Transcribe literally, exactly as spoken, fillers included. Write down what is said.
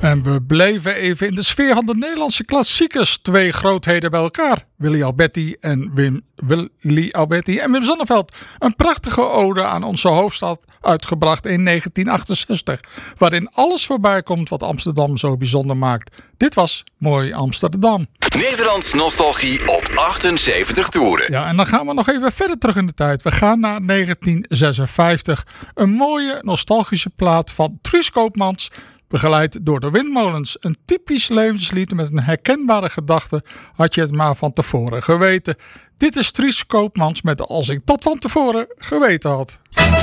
En we bleven even in de sfeer van de Nederlandse klassiekers. Twee grootheden bij elkaar. Willy Alberti en Wim, Willy Alberti en Wim Sonneveld. Een prachtige ode aan onze hoofdstad uitgebracht in negentien achtenzestig. Waarin alles voorbij komt wat Amsterdam zo bijzonder maakt. Dit was Mooi Amsterdam. Nederlands nostalgie op achtenzeventig toeren. Ja, en dan gaan we nog even verder terug in de tijd. We gaan naar negentien zesenvijftig. Een mooie nostalgische plaat van Truus Koopmans. Begeleid door de Windmolens. Een typisch levenslied met een herkenbare gedachte. Had je het maar van tevoren geweten. Dit is Truus Koopmans met Als ik dat van tevoren geweten had.